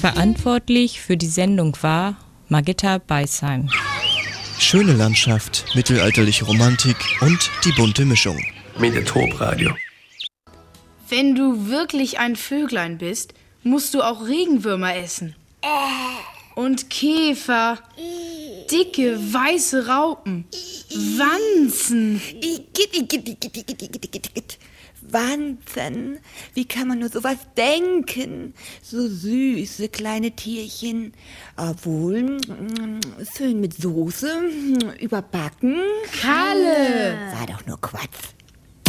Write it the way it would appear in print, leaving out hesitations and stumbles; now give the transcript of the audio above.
Verantwortlich für die Sendung war Margitta Beisheim. Schöne Landschaft, mittelalterliche Romantik und die bunte Mischung. Mediatorbradio. Wenn du wirklich ein Vöglein bist, musst du auch Regenwürmer essen. Und Käfer. Dicke, weiße Raupen. Wanzen. Wanzen, wie kann man nur sowas denken? So süße kleine Tierchen. Obwohl, Füllen mit Soße, überbacken. Kalle. War doch nur Quatsch.